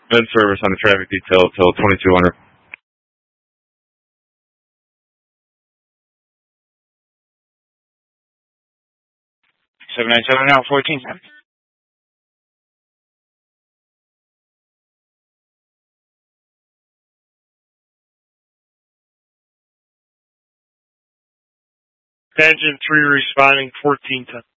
Med service on the traffic detail till 2200. 797 now, 1410. Engine 3 responding 1410.